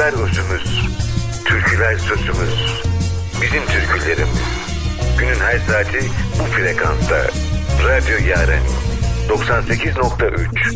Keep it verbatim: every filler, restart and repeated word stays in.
Şarkılar özümüz, türküler sözümüz. Bizim türkülerimiz. Günün her saati bu frekansta. Radyo Yaren doksan sekiz nokta üç.